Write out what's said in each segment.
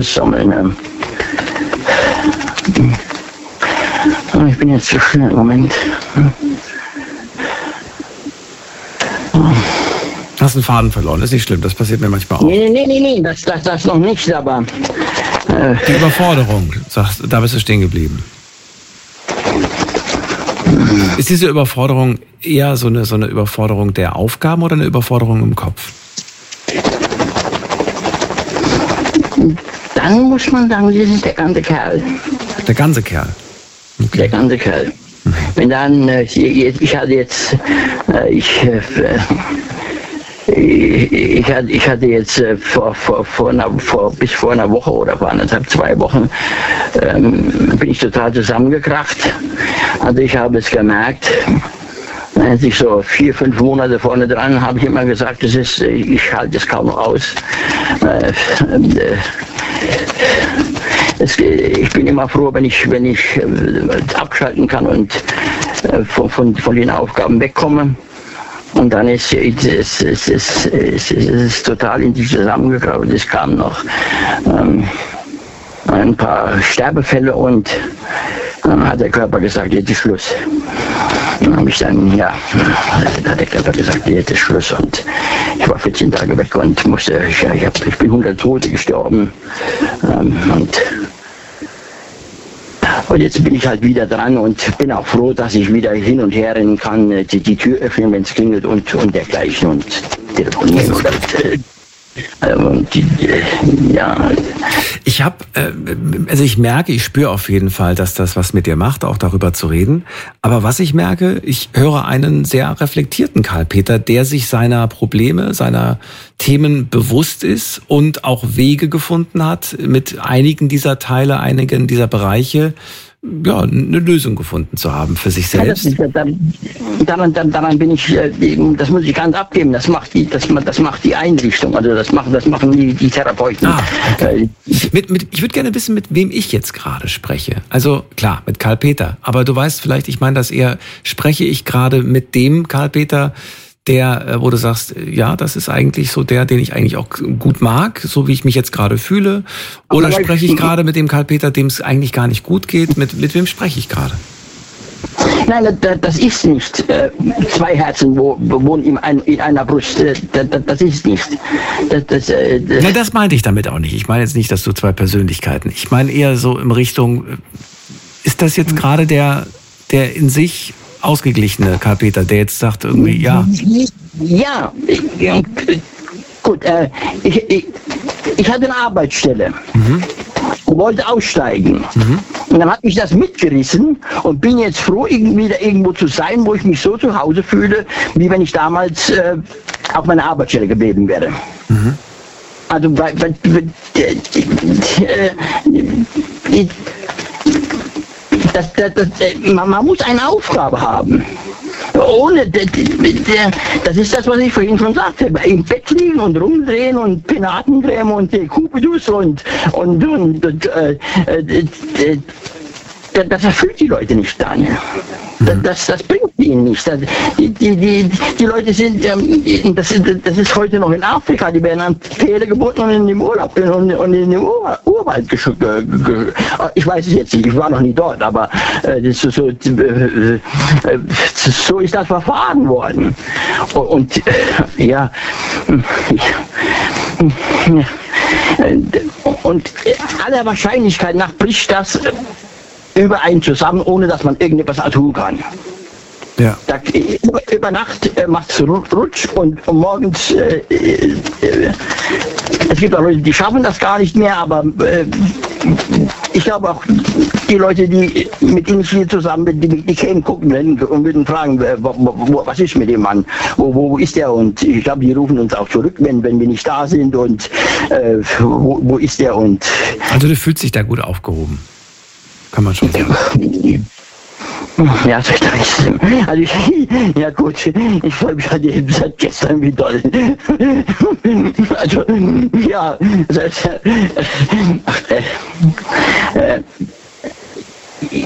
sammeln. Ich bin jetzt zu schnell im Moment. Hast einen Faden verloren, ist nicht schlimm, das passiert mir manchmal auch. Nee, das noch nicht, aber... Die Überforderung, sagst, da bist du stehen geblieben. Ist diese Überforderung eher so eine Überforderung der Aufgaben oder eine Überforderung im Kopf? Dann muss man sagen, das ist der ganze Kerl. Der ganze Kerl? Okay. Der ganze Kerl. Wenn dann, ich hatte jetzt, ich hatte jetzt bis vor einer Woche oder vor 2 Wochen bin ich total zusammengekracht. Also ich habe es gemerkt. Als ich so 4-5 Monate vorne dran habe ich immer gesagt, ich halte es kaum noch aus. Ich bin immer froh, wenn ich abschalten kann und von den Aufgaben wegkomme. Und dann ist es total in sich zusammengekraut. Es kamen noch ein paar Sterbefälle und dann hat der Körper gesagt, jetzt ist Schluss. Dann habe ich dann, hat der Körper gesagt, jetzt ist Schluss. Und ich war 14 Tage weg und ich bin 100 Tote gestorben. Und jetzt bin ich halt wieder dran und bin auch froh, dass ich wieder hin und her rennen kann, die Tür öffnen, wenn es klingelt und dergleichen und telefonieren. Ich merke, ich spüre auf jeden Fall, dass das was mit dir macht, auch darüber zu reden. Aber was ich merke, ich höre einen sehr reflektierten Karl-Peter, der sich seiner Probleme, seiner Themen bewusst ist und auch Wege gefunden hat, mit einigen dieser Teile, einigen dieser Bereiche, eine Lösung gefunden zu haben für sich selbst. Daran bin ich, das muss ich ganz abgeben, das macht die Einrichtung, also das machen die Therapeuten. Okay. Ich würde gerne wissen, mit wem ich jetzt gerade spreche. Also klar, mit Karl-Peter, aber du weißt vielleicht, ich meine das eher, spreche ich gerade mit dem Karl-Peter, der, wo du sagst, ja, das ist eigentlich so der, den ich eigentlich auch gut mag, so wie ich mich jetzt gerade fühle? Oder spreche ich gerade mit dem Karl-Peter, dem es eigentlich gar nicht gut geht? Mit wem spreche ich gerade? Nein, das ist nicht 2 Herzen wohnen in einer Brust. Das ist nicht. Das meinte ich damit auch nicht. Ich meine jetzt nicht, dass du 2 Persönlichkeiten. Ich meine eher so in Richtung, ist das jetzt gerade der in sich ausgeglichene Karl-Peter, der jetzt sagt irgendwie, ja. Ja, gut, ich hatte eine Arbeitsstelle und wollte aussteigen. Und dann hat mich das mitgerissen und bin jetzt froh, wieder irgendwo zu sein, wo ich mich so zu Hause fühle, wie wenn ich damals auf meiner Arbeitsstelle geblieben wäre. Also, man muss eine Aufgabe haben. Ohne, das ist das, was ich vorhin schon sagte, im Bett liegen und rumdrehen und Penatencreme und Kupidus und das erfüllt die Leute nicht, Daniel. Das bringt ihnen nicht. Die Leute sind, das ist heute noch in Afrika, die werden an Pferde gebunden und in den Urlaub und in den Urwald geschickt. Ich weiß es jetzt nicht, ich war noch nie dort, aber so ist das verfahren worden. Und und aller Wahrscheinlichkeit nach bricht das über einen zusammen, ohne dass man irgendetwas tun kann. Ja. Über Nacht macht es Rutsch und morgens, es gibt auch Leute, die schaffen das gar nicht mehr, aber ich glaube auch, die Leute, mit denen ich hier zusammen bin, die kämen gucken und würden fragen, was ist mit dem Mann, wo ist der? Und ich glaube, die rufen uns auch zurück, wenn wir nicht da sind und wo ist der? Und also du fühlst dich da gut aufgehoben, kann man schon sagen. Ja, also ja gut, ich freue mich halt eben seit gestern wie doll. Also, ja, ich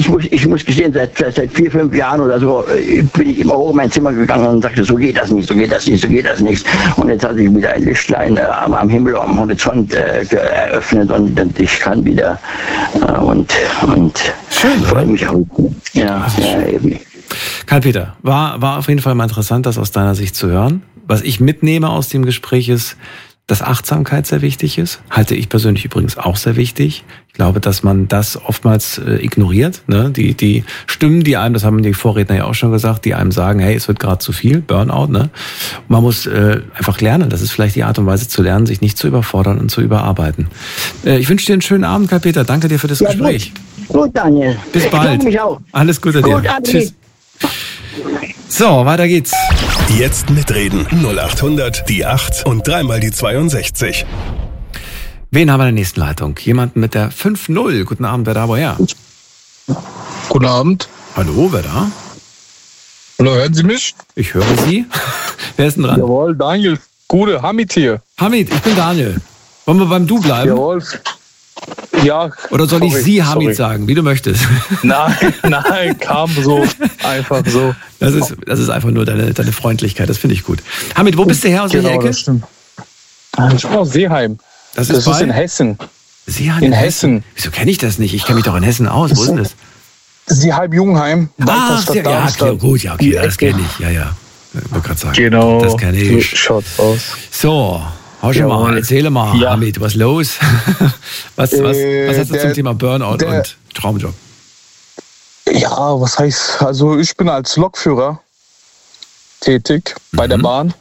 ich muss gestehen, seit 4, 5 Jahren oder so bin ich immer hoch in mein Zimmer gegangen und sagte, so geht das nicht, so geht das nicht, so geht das nicht. Und jetzt hat sich wieder ein Lichtlein am Himmel, am Horizont eröffnet und ich kann wieder und schön, freue mich auch. Ja, eben. Karl-Peter, war auf jeden Fall mal interessant, das aus deiner Sicht zu hören. Was ich mitnehme aus dem Gespräch ist, dass Achtsamkeit sehr wichtig ist. Halte ich persönlich übrigens auch sehr wichtig. Ich glaube, dass man das oftmals ignoriert. Ne? Die Stimmen, die einem, das haben die Vorredner ja auch schon gesagt, die einem sagen, hey, es wird gerade zu viel, Burnout. Ne? Man muss einfach lernen. Das ist vielleicht die Art und Weise zu lernen, sich nicht zu überfordern und zu überarbeiten. Ich wünsche dir einen schönen Abend, Karl-Peter. Danke dir für das Gespräch. Gut, Daniel. Bis bald. Mich auch. Alles Gute dir. Tschüss. So, weiter geht's. Jetzt mitreden. 0800 die 8 und dreimal die 62. Wen haben wir in der nächsten Leitung? Jemanden mit der 5-0. Guten Abend, wer da, woher? Guten Abend. Hallo, wer da? Hallo, hören Sie mich? Ich höre Sie. Wer ist denn dran? Jawohl, Daniel. Gute, Hamid hier. Hamid, ich bin Daniel. Wollen wir beim Du bleiben? Jawohl. Ja. Oder soll ich Sie Hamid sagen, wie du möchtest? Nein, kam so. Einfach so. Das ist einfach nur deine Freundlichkeit, das finde ich gut. Hamid, wo bist du her, aus welcher Ecke? Das stimmt. Ich bin aus Seeheim. Das ist in Hessen. Seeheim in Hessen. Wieso kenne ich das nicht? Ich kenne mich doch in Hessen aus. Wo ist denn das? Seeheim-Jungheim. Gut, okay, das kenne ich. Ja. Ich wollte gerade sagen. Genau. Das kenne ich. Schaut's aus. So, hau schon mal, erzähle mal, ja. Hamid, was los? Was hast du zum Thema Burnout und Traumjob? Ja, was heißt, also ich bin als Lokführer tätig bei der Bahn.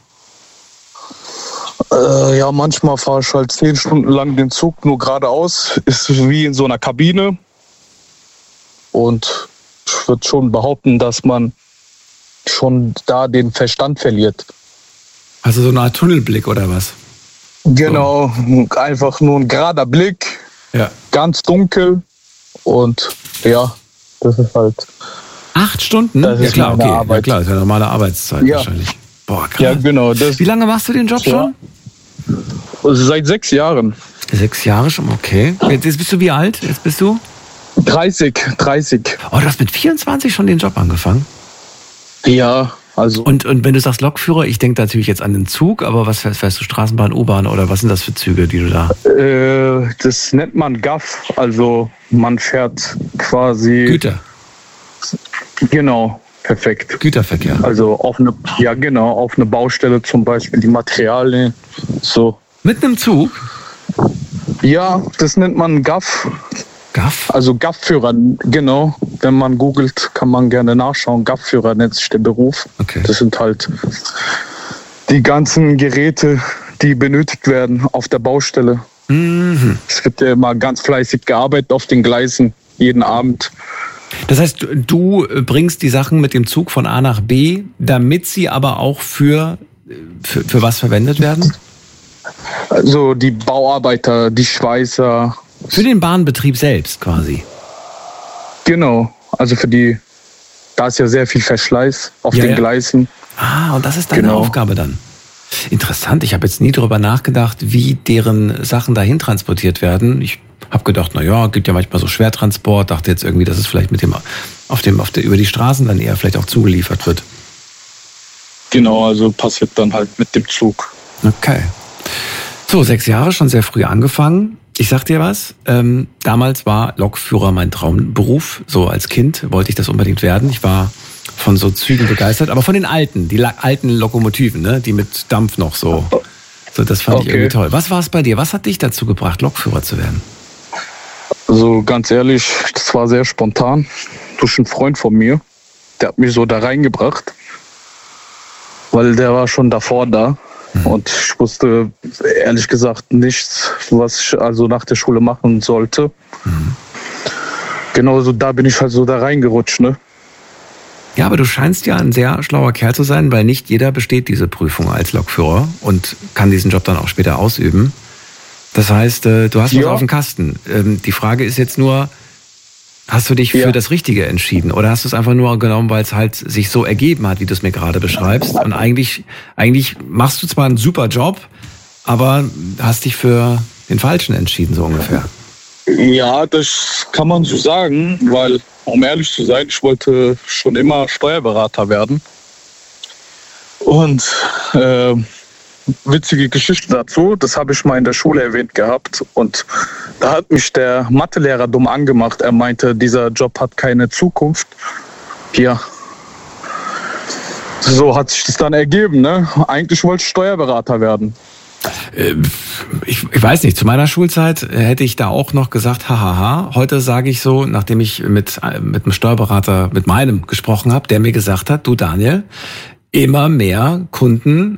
Ja, manchmal fahre ich halt 10 Stunden lang den Zug nur geradeaus. Ist wie in so einer Kabine. Und ich würde schon behaupten, dass man schon da den Verstand verliert. Also so eine Art Tunnelblick oder was? Genau, einfach nur ein gerader Blick, ja. Ganz dunkel und ja, das ist halt... 8 Stunden? Das ist ja klar, okay. Arbeit. Ja klar, das ist ja normale Arbeitszeit wahrscheinlich. Boah, krass. Ja, genau. Wie lange machst du den Job schon? Also seit 6 Jahren. 6 Jahre schon, okay. Jetzt bist du wie alt? Jetzt bist du? 30. Oh, du hast mit 24 schon den Job angefangen? Ja, also... Und wenn du sagst Lokführer, ich denke natürlich jetzt an den Zug, aber was fährst du, Straßenbahn, U-Bahn oder was sind das für Züge, die du da... Das nennt man GAF, also man fährt quasi... Güter? Genau, perfekt. Güterverkehr? Also auf eine Baustelle zum Beispiel, die Materialien, so. Mit einem Zug? Ja, das nennt man GAF. GAF? Also GAF-Führer, genau. Wenn man googelt, kann man gerne nachschauen. GAF-Führer nennt sich der Beruf. Okay. Das sind halt die ganzen Geräte, die benötigt werden auf der Baustelle. Mhm. Es wird ja immer ganz fleißig gearbeitet auf den Gleisen, jeden Abend. Das heißt, du bringst die Sachen mit dem Zug von A nach B, damit sie aber auch für was verwendet werden? Also die Bauarbeiter, die Schweißer. Für den Bahnbetrieb selbst quasi? Genau, also da ist ja sehr viel Verschleiß auf den Gleisen. Ah, und das ist deine Aufgabe dann? Interessant, ich habe jetzt nie darüber nachgedacht, wie deren Sachen dahin transportiert werden. Ich habe gedacht, gibt ja manchmal so Schwertransport, dachte jetzt irgendwie, dass es vielleicht mit über die Straßen dann eher vielleicht auch zugeliefert wird. Genau, also passiert dann halt mit dem Zug. Okay. So, 6 Jahre, schon sehr früh angefangen. Ich sag dir was, damals war Lokführer mein Traumberuf. So als Kind wollte ich das unbedingt werden. Ich war von so Zügen begeistert, aber von den alten, alten Lokomotiven, ne, die mit Dampf noch so. So, das fand ich irgendwie toll. Was war es bei dir? Was hat dich dazu gebracht, Lokführer zu werden? Also ganz ehrlich, das war sehr spontan. Durch einen Freund von mir, der hat mich so da reingebracht, weil der war schon davor da. Und ich wusste ehrlich gesagt nichts, was ich also nach der Schule machen sollte. Genauso da bin ich halt so da reingerutscht, ne? Ja, aber du scheinst ja ein sehr schlauer Kerl zu sein, weil nicht jeder besteht diese Prüfung als Lokführer und kann diesen Job dann auch später ausüben. Das heißt, du hast was auf dem Kasten. Die Frage ist jetzt nur, hast du dich für das Richtige entschieden oder hast du es einfach nur genommen, weil es halt sich so ergeben hat, wie du es mir gerade beschreibst? Und eigentlich machst du zwar einen super Job, aber hast dich für den Falschen entschieden, so ungefähr. Ja, das kann man so sagen, weil um ehrlich zu sein, ich wollte schon immer Steuerberater werden. Und witzige Geschichte dazu, das habe ich mal in der Schule erwähnt gehabt. Und da hat mich der Mathelehrer dumm angemacht. Er meinte, dieser Job hat keine Zukunft. Ja, so hat sich das dann ergeben, ne? Eigentlich wollte ich Steuerberater werden. Ich weiß nicht, zu meiner Schulzeit hätte ich da auch noch gesagt, hahaha. Heute sage ich so, nachdem ich mit einem Steuerberater, mit meinem gesprochen habe, der mir gesagt hat, du Daniel, immer mehr Kunden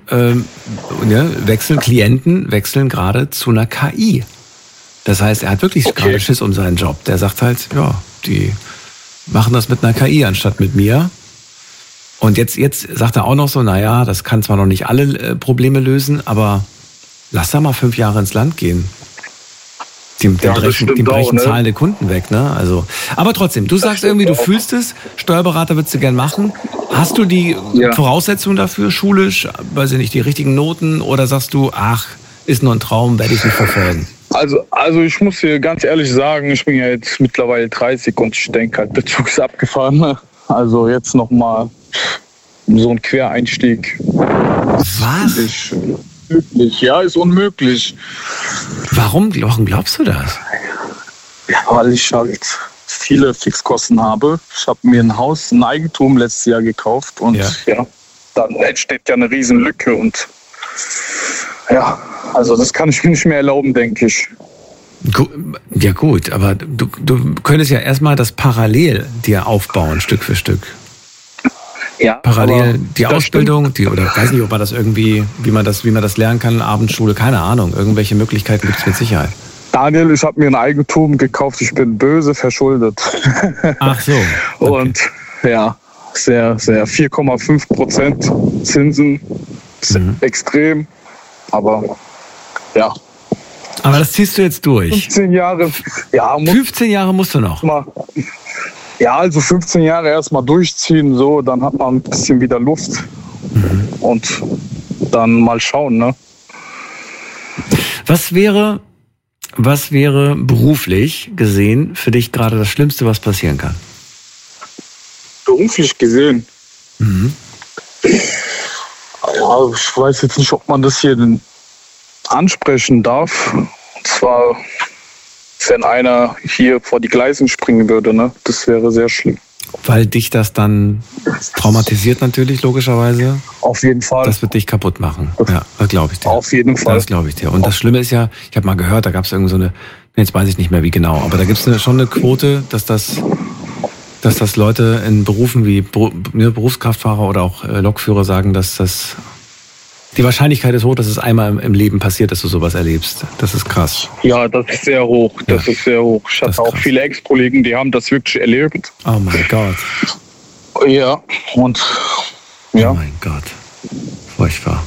Klienten wechseln gerade zu einer KI. Das heißt, er hat wirklich gerade Schiss um seinen Job. Der sagt halt, ja, die machen das mit einer KI anstatt mit mir. Und jetzt sagt er auch noch so, naja, das kann zwar noch nicht alle Probleme lösen, aber lass da mal 5 Jahre ins Land gehen. Die brechen zahlende Kunden weg, ne? Also, aber trotzdem, du sagst irgendwie, du fühlst es, Steuerberater würdest du gern machen. Hast du die Voraussetzungen dafür, schulisch, weiß ich nicht, die richtigen Noten, oder sagst du, ach, ist nur ein Traum, werde ich nicht verfolgen? Also ich muss dir ganz ehrlich sagen, ich bin ja jetzt mittlerweile 30 und ich denke halt, der Zug ist abgefahren. Ne? Also jetzt nochmal so ein Quereinstieg. Was? Ist unmöglich. Ja, ist unmöglich. Warum glaubst du das? Ja, weil ich halt viele Fixkosten habe. Ich habe mir ein Eigentum letztes Jahr gekauft und dann entsteht ja eine riesen Lücke und ja, also das kann ich mir nicht mehr erlauben, denke ich. Ja gut, aber du könntest ja erstmal das parallel dir aufbauen, Stück für Stück. Ja, parallel die Ausbildung, oder weiß nicht, ob man das irgendwie, wie man das lernen kann, Abendschule, keine Ahnung. Irgendwelche Möglichkeiten gibt es mit Sicherheit. Daniel, ich habe mir ein Eigentum gekauft, ich bin böse verschuldet. Ach so. Okay. Und ja, sehr, sehr 4,5% Zinsen, extrem, aber ja. Aber das ziehst du jetzt durch? 15 Jahre. Ja, 15 Jahre musst du noch? Ja, also 15 Jahre erstmal durchziehen, so, dann hat man ein bisschen wieder Luft und dann mal schauen, ne? Was wäre beruflich gesehen für dich gerade das Schlimmste, was passieren kann? Beruflich gesehen? Ja, ich weiß jetzt nicht, ob man das hier ansprechen darf. Und zwar, wenn einer hier vor die Gleisen springen würde, ne? Das wäre sehr schlimm. Weil dich das dann traumatisiert natürlich, logischerweise. Auf jeden Fall. Das wird dich kaputt machen. Ja, das glaube ich dir. Auf jeden Fall. Das glaube ich dir. Und das Schlimme ist ja, ich habe mal gehört, da gab es irgend so eine, jetzt weiß ich nicht mehr wie genau, aber da gibt es schon eine Quote, dass das Leute in Berufen wie Berufskraftfahrer oder auch Lokführer sagen, dass das die Wahrscheinlichkeit ist hoch, dass es einmal im Leben passiert, dass du sowas erlebst. Das ist krass. Ja, das ist sehr hoch. Das ist sehr hoch. Ich hatte auch viele Ex-Kollegen, die haben das wirklich erlebt. Oh mein Gott. Ja, und ja. Oh mein Gott. Furchtbar.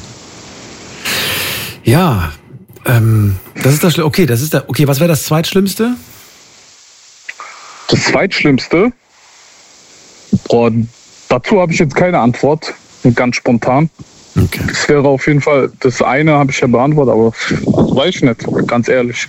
Ja, das ist das okay, okay, was wäre das Zweitschlimmste? Das Zweitschlimmste? Boah, dazu habe ich jetzt keine Antwort. Ganz spontan. Okay. Das wäre auf jeden Fall, das eine habe ich ja beantwortet, aber das weiß ich nicht, ganz ehrlich.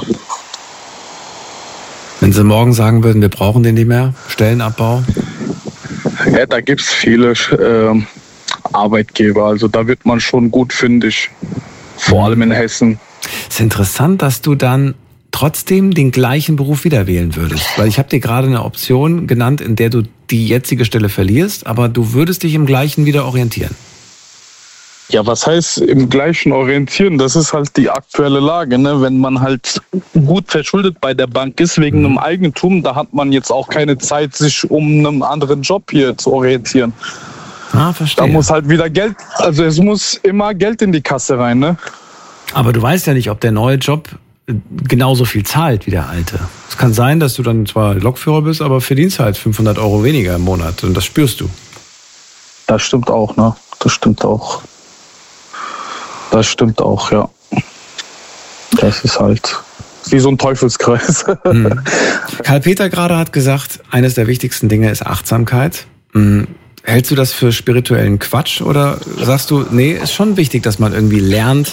Wenn Sie morgen sagen würden, wir brauchen den nicht mehr, Stellenabbau? Ja, da gibt es viele Arbeitgeber, also da wird man schon gut fündig, vor allem in Hessen. Es ist interessant, dass du dann trotzdem den gleichen Beruf wieder wählen würdest, weil ich habe dir gerade eine Option genannt, in der du die jetzige Stelle verlierst, aber du würdest dich im gleichen wieder orientieren. Ja, was heißt im gleichen orientieren? Das ist halt die aktuelle Lage, ne? Wenn man halt gut verschuldet bei der Bank ist wegen einem Eigentum, da hat man jetzt auch keine Zeit, sich um einen anderen Job hier zu orientieren. Ah, verstehe. Da muss halt wieder Geld, also es muss immer Geld in die Kasse rein, ne? Aber du weißt ja nicht, ob der neue Job genauso viel zahlt wie der alte. Es kann sein, dass du dann zwar Lokführer bist, aber verdienst halt 500 € weniger im Monat und das spürst du. Das stimmt auch, ne? Das stimmt auch. Das stimmt auch, ja. Das ist halt wie so ein Teufelskreis. Karl-Peter gerade hat gesagt, eines der wichtigsten Dinge ist Achtsamkeit. Hältst du das für spirituellen Quatsch oder sagst du, nee, ist schon wichtig, dass man irgendwie lernt,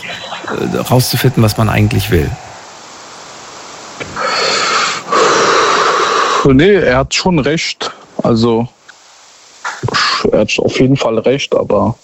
rauszufinden, was man eigentlich will? Nee, er hat schon recht. Also, er hat auf jeden Fall recht, aber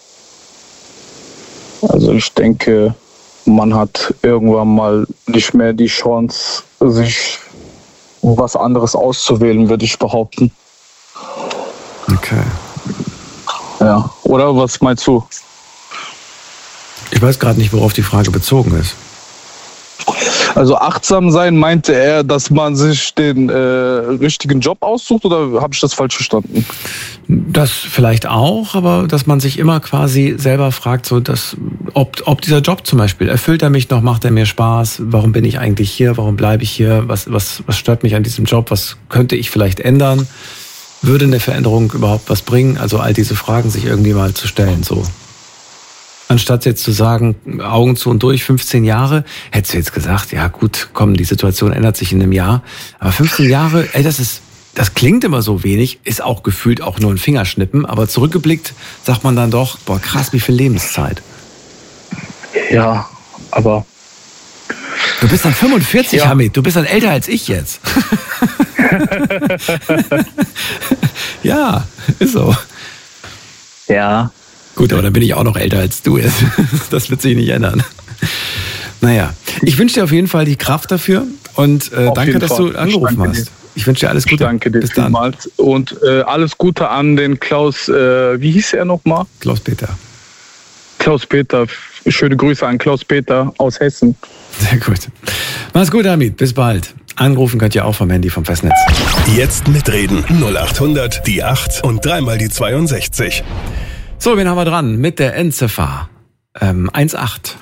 also ich denke, man hat irgendwann mal nicht mehr die Chance, sich was anderes auszuwählen, würde ich behaupten. Okay. Ja, oder was meinst du? Ich weiß gerade nicht, worauf die Frage bezogen ist. Also achtsam sein, meinte er, dass man sich den richtigen Job aussucht, oder habe ich das falsch verstanden? Das vielleicht auch, aber dass man sich immer quasi selber fragt, so dass, ob dieser Job zum Beispiel, erfüllt er mich noch, macht er mir Spaß, warum bin ich eigentlich hier, warum bleibe ich hier, was stört mich an diesem Job, was könnte ich vielleicht ändern, würde eine Veränderung überhaupt was bringen, also all diese Fragen sich irgendwie mal zu stellen, so. Anstatt jetzt zu sagen, Augen zu und durch, 15 Jahre, hättest du jetzt gesagt, ja gut, komm, die Situation ändert sich in einem Jahr. Aber 15 Jahre, das klingt immer so wenig, ist auch gefühlt auch nur ein Fingerschnippen, aber zurückgeblickt sagt man dann doch, boah krass, wie viel Lebenszeit. Ja, aber... Du bist dann 45, ja. Hamid, du bist dann älter als ich jetzt. Ja, ist so. Ja. Gut, aber dann bin ich auch noch älter als du jetzt. Das wird sich nicht ändern. Naja, ich wünsche dir auf jeden Fall die Kraft dafür und danke, dass du angerufen hast. Ich wünsche dir alles Gute. Danke dir vielmals. Und alles Gute an den Klaus, wie hieß er nochmal? Klaus-Peter. Klaus-Peter, schöne Grüße an Klaus-Peter aus Hessen. Sehr gut. Mach's gut, Hamid. Bis bald. Anrufen könnt ihr auch vom Handy vom Festnetz. Jetzt mitreden. 0800 die 8 und 3 mal die 62. So, wen haben wir dran? Mit der Endziffer 18.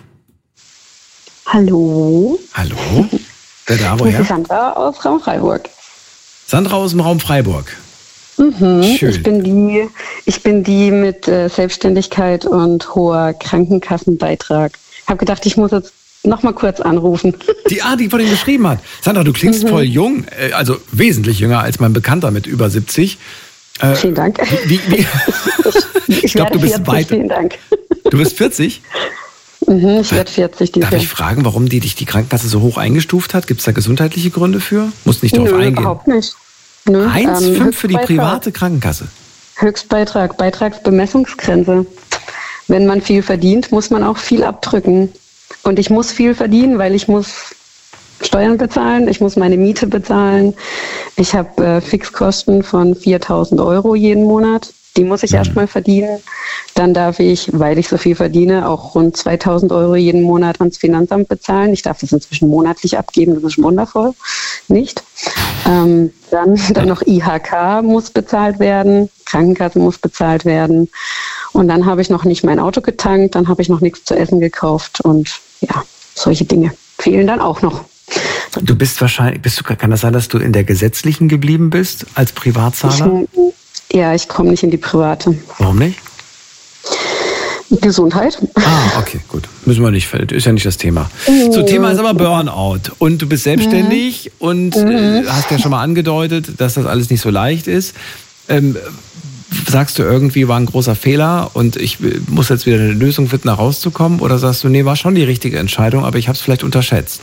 Hallo. Hallo. Wer da, woher? Ich bin Sandra aus Raum Freiburg. Sandra aus dem Raum Freiburg. Mhm. Schön. Ich bin die mit Selbstständigkeit und hoher Krankenkassenbeitrag. Ich habe gedacht, ich muss jetzt noch mal kurz anrufen. Die von ihm geschrieben hat. Sandra, du klingst voll jung, also wesentlich jünger als mein Bekannter mit über 70. Vielen Dank. Ich glaube, du bist weit. Vielen Dank. Du bist 40? Ich werde 40 dieses Jahr. Darf ich fragen, warum die Krankenkasse so hoch eingestuft hat? Gibt es da gesundheitliche Gründe für? Muss nicht darauf eingehen. Überhaupt nicht. 1,5 für die private Krankenkasse? Höchstbeitrag, Beitragsbemessungsgrenze. Wenn man viel verdient, muss man auch viel abdrücken. Und ich muss viel verdienen, weil ich muss Steuern bezahlen, ich muss meine Miete bezahlen. Ich habe Fixkosten von 4.000 € jeden Monat. Die muss ich erstmal verdienen. Dann darf ich, weil ich so viel verdiene, auch rund 2.000 € jeden Monat ans Finanzamt bezahlen. Ich darf das inzwischen monatlich abgeben, das ist wundervoll. Nicht? Dann noch IHK muss bezahlt werden, Krankenkasse muss bezahlt werden. Und dann habe ich noch nicht mein Auto getankt, dann habe ich noch nichts zu essen gekauft. Und ja, solche Dinge fehlen dann auch noch. Du bist wahrscheinlich, kann das sein, dass du in der gesetzlichen geblieben bist als Privatzahler? Ja, ich komme nicht in die private. Warum nicht? Gesundheit. Okay, gut. Müssen wir nicht, ist ja nicht das Thema. So, Thema ist aber Burnout. Und du bist selbstständig und hast ja schon mal angedeutet, dass das alles nicht so leicht ist. Sagst du irgendwie, war ein großer Fehler und ich muss jetzt wieder eine Lösung finden, da rauszukommen? Oder sagst du, nee, war schon die richtige Entscheidung, aber ich habe es vielleicht unterschätzt?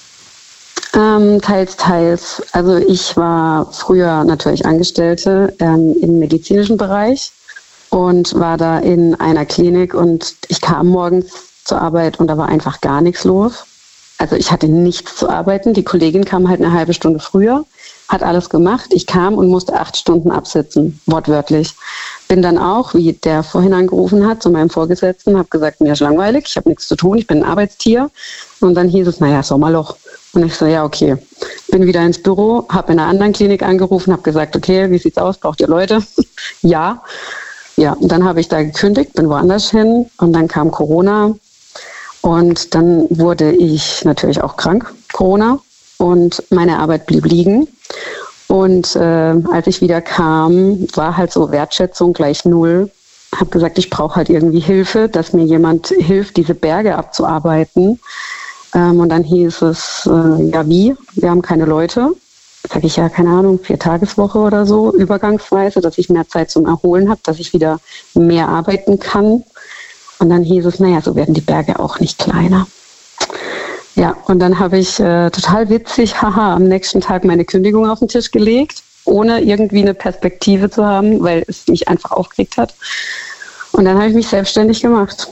Teils. Also ich war früher natürlich Angestellte im medizinischen Bereich und war da in einer Klinik und ich kam morgens zur Arbeit und da war einfach gar nichts los. Also ich hatte nichts zu arbeiten. Die Kollegin kam halt eine halbe Stunde früher, hat alles gemacht. Ich kam und musste 8 Stunden absitzen, wortwörtlich. Bin dann auch, wie der vorhin angerufen hat, zu meinem Vorgesetzten, habe gesagt, mir ist langweilig, ich habe nichts zu tun, ich bin ein Arbeitstier. Und dann hieß es, naja, Sommerloch. Und ich so, ja, okay. Bin wieder ins Büro, habe in einer anderen Klinik angerufen, habe gesagt, okay, wie sieht's aus, braucht ihr Leute? Ja. Ja, und dann habe ich da gekündigt, bin woanders hin und dann kam Corona und dann wurde ich natürlich auch krank, Corona, und meine Arbeit blieb liegen. Und als ich wieder kam, war halt so Wertschätzung gleich 0. Habe gesagt, ich brauche halt irgendwie Hilfe, dass mir jemand hilft, diese Berge abzuarbeiten. Und dann hieß es, ja wie, wir haben keine Leute. Sag ich, ja, keine Ahnung, 4-Tageswoche oder so, übergangsweise, dass ich mehr Zeit zum Erholen habe, dass ich wieder mehr arbeiten kann. Und dann hieß es, naja, so werden die Berge auch nicht kleiner. Ja, und dann habe ich total witzig, am nächsten Tag meine Kündigung auf den Tisch gelegt ohne irgendwie eine Perspektive zu haben, weil es mich einfach aufgeregt hat. Und dann habe ich mich selbstständig gemacht.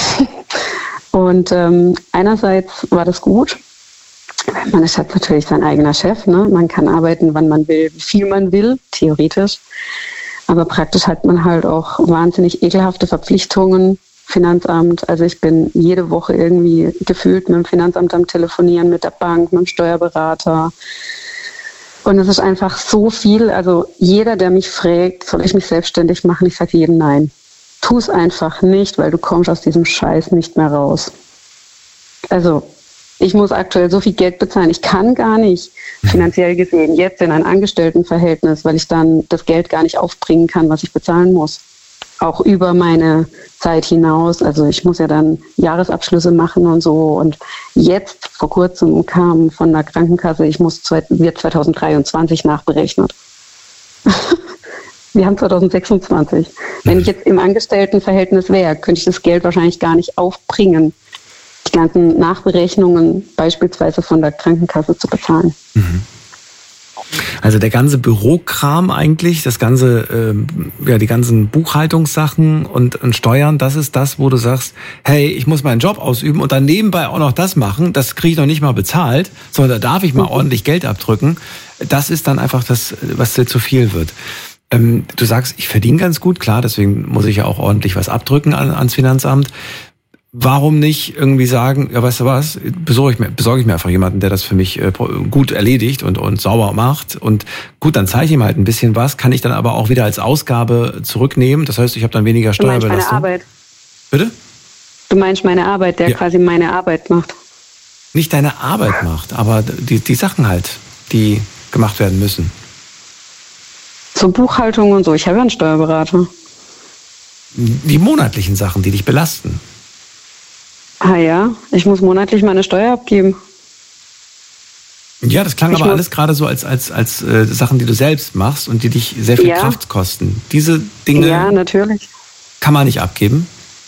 Und einerseits war das gut, weil man ist halt natürlich sein eigener Chef, ne? Man kann arbeiten, wann man will, wie viel man will, theoretisch. Aber praktisch hat man halt auch wahnsinnig ekelhafte Verpflichtungen, Finanzamt. Also ich bin jede Woche irgendwie gefühlt mit dem Finanzamt am Telefonieren, mit der Bank, mit dem Steuerberater. Und es ist einfach so viel. Also jeder, der mich fragt, soll ich mich selbstständig machen? Ich sage jedem nein. Tu es einfach nicht, weil du kommst aus diesem Scheiß nicht mehr raus. Also ich muss aktuell so viel Geld bezahlen. Ich kann gar nicht, finanziell gesehen, jetzt in ein Angestelltenverhältnis, weil ich dann das Geld gar nicht aufbringen kann, was ich bezahlen muss. Auch über meine Zeit hinaus. Also ich muss ja dann Jahresabschlüsse machen und so. Und jetzt, vor kurzem, kam von der Krankenkasse, wird 2023 nachberechnet. Wir haben 2026. Wenn ich jetzt im Angestelltenverhältnis wäre, könnte ich das Geld wahrscheinlich gar nicht aufbringen, die ganzen Nachberechnungen beispielsweise von der Krankenkasse zu bezahlen. Also der ganze Bürokram eigentlich, das ganze, die ganzen Buchhaltungssachen und Steuern, das ist das, wo du sagst, hey, ich muss meinen Job ausüben und dann nebenbei auch noch das machen, das kriege ich noch nicht mal bezahlt, sondern da darf ich mal ordentlich Geld abdrücken. Das ist dann einfach das, was dir zu viel wird. Du sagst, ich verdiene ganz gut, klar, deswegen muss ich ja auch ordentlich was abdrücken ans Finanzamt. Warum nicht irgendwie sagen, ja, weißt du was, besorge ich mir einfach jemanden, der das für mich gut erledigt und sauber macht. Und gut, dann zahle ich ihm halt ein bisschen was, kann ich dann aber auch wieder als Ausgabe zurücknehmen. Das heißt, ich habe dann weniger Steuerbelastung. Du meinst meine Arbeit? Bitte? Du meinst meine Arbeit, der quasi meine Arbeit macht. Nicht deine Arbeit macht, aber die Sachen halt, die gemacht werden müssen. So Buchhaltung und so. Ich habe ja einen Steuerberater. Die monatlichen Sachen, die dich belasten. Ah ja, ich muss monatlich meine Steuer abgeben. Ja, das klang aber alles gerade so als Sachen, die du selbst machst und die dich sehr viel Kraft kosten. Diese Dinge natürlich kann man nicht abgeben?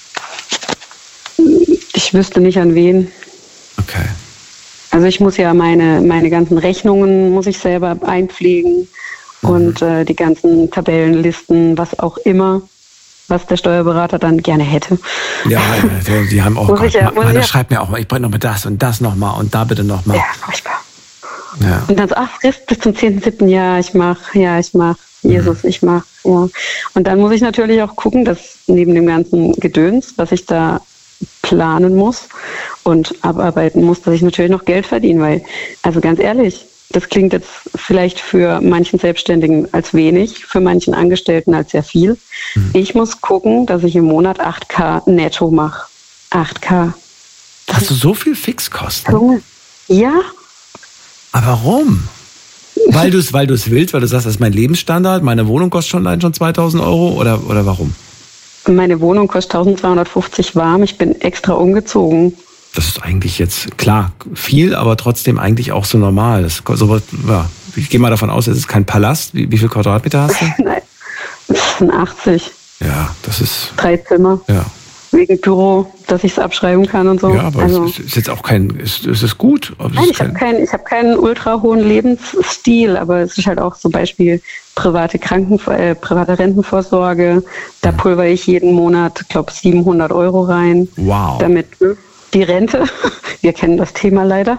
Ich wüsste nicht an wen. Okay. Also ich muss ja meine ganzen Rechnungen muss ich selber einpflegen und die ganzen Tabellenlisten, was auch immer, was der Steuerberater dann gerne hätte. Ja, die haben auch, meiner schreibt mir auch mal, ich brauche noch mal das und das nochmal und da bitte nochmal. Ja, furchtbar. Ja. Und dann so, Frist bis zum 10.7. Ja, ich mach, Jesus, ich mach, ja. Und dann muss ich natürlich auch gucken, dass neben dem ganzen Gedöns, was ich da planen muss und abarbeiten muss, dass ich natürlich noch Geld verdiene, weil, also ganz ehrlich, das klingt jetzt vielleicht für manchen Selbstständigen als wenig, für manchen Angestellten als sehr viel. Ich muss gucken, dass ich im Monat 8.000 netto mache. 8.000. Hast du so viel Fixkosten? Ja. Aber warum? Weil du es willst, weil du sagst, das ist mein Lebensstandard, meine Wohnung kostet schon 2.000 Euro oder warum? Meine Wohnung kostet 1.250 warm, ich bin extra umgezogen. Das ist eigentlich jetzt, klar, viel, aber trotzdem eigentlich auch so normal. Ich gehe mal davon aus, es ist kein Palast. Wie viel Quadratmeter hast du? Nein, das sind 80. Ja, das ist... 3 Zimmer. Ja. Wegen Büro, dass ich es abschreiben kann und so. Ja, aber es ist jetzt auch es ist gut. Nein, ich habe keinen ultra hohen Lebensstil, aber es ist halt auch zum Beispiel private Rentenvorsorge. Da pulver ich jeden Monat, glaube 700 Euro rein. Wow. Damit die Rente, wir kennen das Thema leider.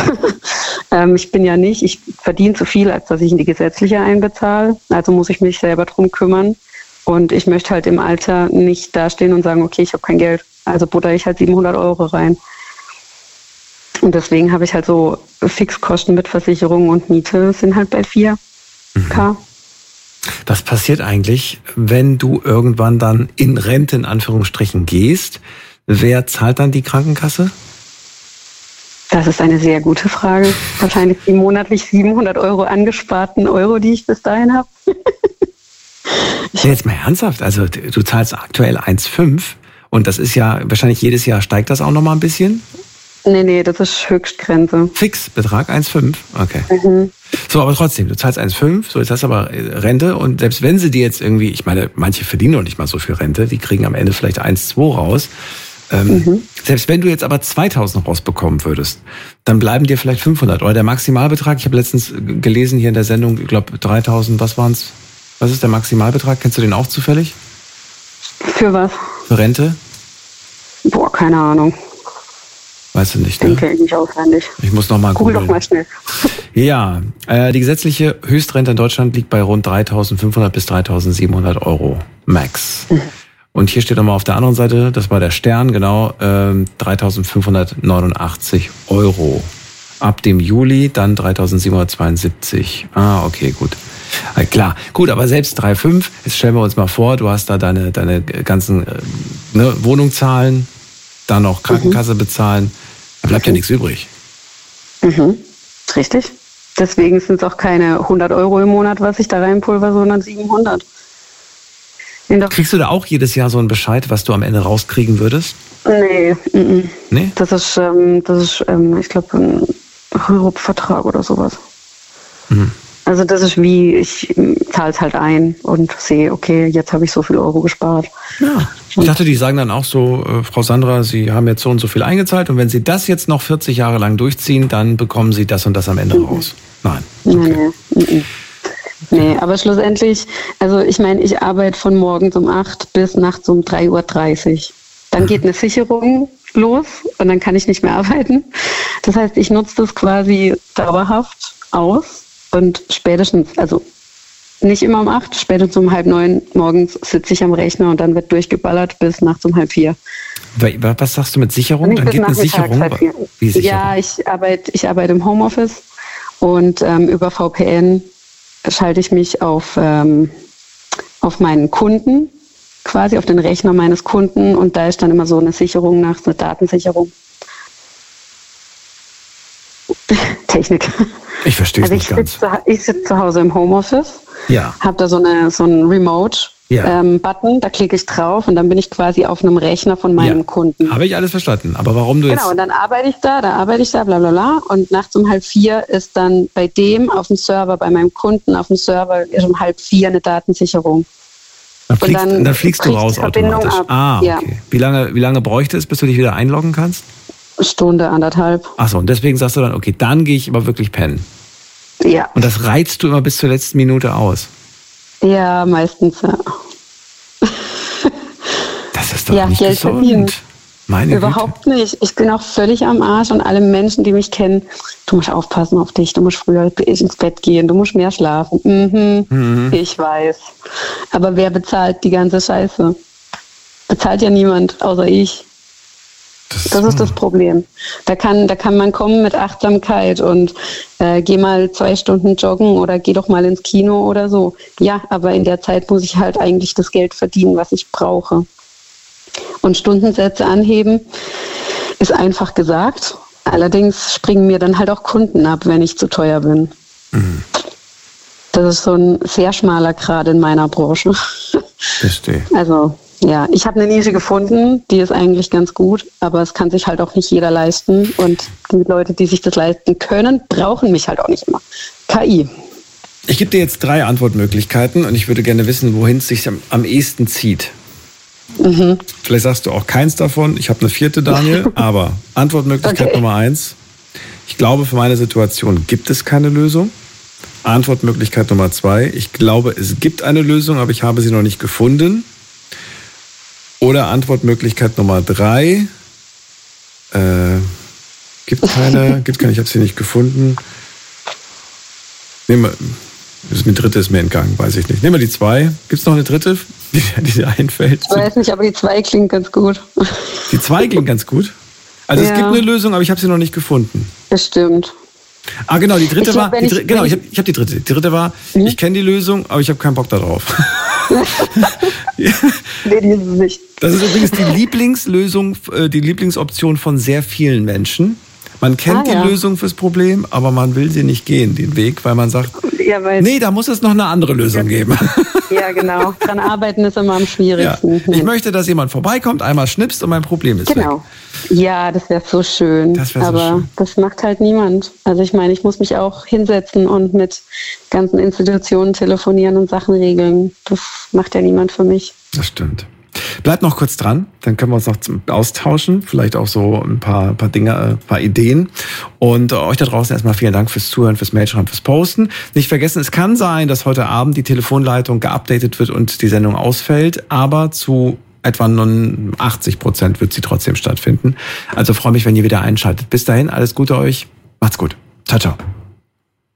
Ich verdiene zu viel, als dass ich in die gesetzliche einbezahle. Also muss ich mich selber drum kümmern. Und ich möchte halt im Alter nicht dastehen und sagen, okay, ich habe kein Geld. Also butter ich halt 700 Euro rein. Und deswegen habe ich halt so Fixkosten mit Versicherung und Miete sind halt bei 4.000. Was passiert eigentlich, wenn du irgendwann dann in Rente in Anführungsstrichen gehst? Wer zahlt dann die Krankenkasse? Das ist eine sehr gute Frage. Wahrscheinlich die monatlich 700 Euro angesparten Euro, die ich bis dahin habe. Jetzt mal ernsthaft, also du zahlst aktuell 1,5 und das ist ja, wahrscheinlich jedes Jahr steigt das auch nochmal ein bisschen? Nee, das ist Höchstgrenze. Fixbetrag 1,5? Okay. So, aber trotzdem, du zahlst 1,5, so jetzt hast du aber Rente und selbst wenn sie dir jetzt irgendwie, ich meine, manche verdienen noch nicht mal so viel Rente, die kriegen am Ende vielleicht 1,2 raus. Selbst wenn du jetzt aber 2.000 rausbekommen würdest, dann bleiben dir vielleicht 500. Oder der Maximalbetrag, ich habe letztens gelesen hier in der Sendung, ich glaube 3.000, was waren's? Was ist der Maximalbetrag? Kennst du den auch zufällig? Für was? Für Rente? Boah, keine Ahnung. Weißt du nicht, ne? Denke ich nicht auswendig. Ich muss noch mal googeln. googeln. Doch mal schnell. Ja, die gesetzliche Höchstrente in Deutschland liegt bei rund 3.500 bis 3.700 Euro max. Und hier steht nochmal auf der anderen Seite, das war der Stern, genau, 3.589 Euro. Ab dem Juli dann 3.772. Ah, okay, gut. Klar, gut, aber selbst 3,5, jetzt stellen wir uns mal vor, du hast da deine ganzen Wohnung zahlen, dann noch Krankenkasse bezahlen, da bleibt ja nichts übrig. Richtig. Deswegen sind es auch keine 100 Euro im Monat, was ich da reinpulver, sondern 700. Kriegst du da auch jedes Jahr so einen Bescheid, was du am Ende rauskriegen würdest? Nee. Nee? Das ist ich glaube, ein Rürup-Vertrag oder sowas. Also das ist wie, ich zahle es halt ein und sehe, okay, jetzt habe ich so viel Euro gespart. Ja. Ich dachte, die sagen dann auch so, Frau Sandra, Sie haben jetzt so und so viel eingezahlt und wenn Sie das jetzt noch 40 Jahre lang durchziehen, dann bekommen Sie das und das am Ende raus. Nein. Okay. Nee, aber schlussendlich, also ich meine, ich arbeite von morgens um 8 bis nachts um 3.30 Uhr. Dann geht eine Sicherung los und dann kann ich nicht mehr arbeiten. Das heißt, ich nutze das quasi dauerhaft aus und spätestens, also nicht immer um 8, spätestens um 8:30 morgens sitze ich am Rechner und dann wird durchgeballert bis nachts um 3:30. Was sagst du mit Sicherung? Dann geht eine Sicherung? Wie Sicherung? Ja, ich arbeite im Homeoffice und über VPN schalte ich mich auf meinen Kunden, quasi auf den Rechner meines Kunden und da ist dann immer so eine Sicherung nach, eine Datensicherung. Technik. Ich verstehe es nicht ganz. Ich sitze zu Hause im Homeoffice, habe da so einen Remote-Button, da klicke ich drauf und dann bin ich quasi auf einem Rechner von meinem Kunden. Habe ich alles verstanden, aber warum du jetzt... Genau, und dann arbeite ich da, bla bla bla und nachts um 3:30 ist dann bei dem auf dem Server, bei meinem Kunden auf dem Server ist um 3:30 eine Datensicherung. Dann fliegst du raus automatisch. Okay. Ja. Wie lange bräuchte es, bis du dich wieder einloggen kannst? Stunde, 1,5. Achso, und deswegen sagst du dann, okay, dann gehe ich aber wirklich pennen. Ja. Und das reizt du immer bis zur letzten Minute aus? Ja, meistens, ja. Das ist doch nicht Geld gesund. Verdienen. Meine Überhaupt Güte. Nicht. Ich bin auch völlig am Arsch und alle Menschen, die mich kennen, du musst aufpassen auf dich, du musst früher ins Bett gehen, du musst mehr schlafen. Ich weiß. Aber wer bezahlt die ganze Scheiße? Bezahlt ja niemand, außer ich. Das ist das Problem. Da kann man kommen mit Achtsamkeit und geh mal 2 Stunden joggen oder geh doch mal ins Kino oder so. Ja, aber in der Zeit muss ich halt eigentlich das Geld verdienen, was ich brauche. Und Stundensätze anheben ist einfach gesagt. Allerdings springen mir dann halt auch Kunden ab, wenn ich zu teuer bin. Das ist so ein sehr schmaler Grad in meiner Branche. Verstehe. Also ja, ich habe eine Nische gefunden, die ist eigentlich ganz gut, aber es kann sich halt auch nicht jeder leisten und die Leute, die sich das leisten können, brauchen mich halt auch nicht immer. KI. Ich gebe dir jetzt 3 Antwortmöglichkeiten und ich würde gerne wissen, wohin es sich am ehesten zieht. Vielleicht sagst du auch keins davon, ich habe eine 4., Daniel, aber Antwortmöglichkeit Nummer 1, ich glaube, für meine Situation gibt es keine Lösung. Antwortmöglichkeit Nummer 2, ich glaube, es gibt eine Lösung, aber ich habe sie noch nicht gefunden. Oder Antwortmöglichkeit Nummer 3, gibt keine, ich habe sie nicht gefunden. Die 3. ist mir entgangen, weiß ich nicht. Nehmen wir die 2. Gibt es noch eine 3., die dir einfällt? Ich weiß nicht, aber die 2 klingt ganz gut. Die 2 klingt ganz gut? Also es gibt eine Lösung, aber ich habe sie noch nicht gefunden. Bestimmt. Ah, genau, die 3. war... Ich habe die 3. Die 3. war, ich kenne die Lösung, aber ich habe keinen Bock darauf. Nee, die ist es nicht. Das ist übrigens die Lieblingslösung, die Lieblingsoption von sehr vielen Menschen. Man kennt die Lösung fürs Problem, aber man will sie nicht gehen, den Weg, weil man sagt, nee, da muss es noch eine andere Lösung geben. Ja, genau. Dran arbeiten ist immer am schwierigsten. Ja. Ich möchte, dass jemand vorbeikommt, einmal schnipst und mein Problem ist weg. Ja, das wäre so schön. Aber das macht halt niemand. Also ich meine, ich muss mich auch hinsetzen und mit ganzen Institutionen telefonieren und Sachen regeln. Das macht ja niemand für mich. Das stimmt. Bleibt noch kurz dran, dann können wir uns noch austauschen, vielleicht auch so ein paar Dinge, ein paar Ideen. Und euch da draußen erstmal vielen Dank fürs Zuhören, fürs Mailschreiben, fürs Posten. Nicht vergessen, es kann sein, dass heute Abend die Telefonleitung geupdatet wird und die Sendung ausfällt, aber zu etwa 80% wird sie trotzdem stattfinden. Also freue mich, wenn ihr wieder einschaltet. Bis dahin, alles Gute euch. Macht's gut. Ciao, ciao.